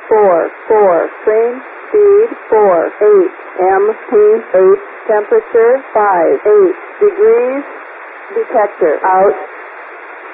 4, train speed 4, 8, MP 8, temperature 5, 8 degrees, detector out.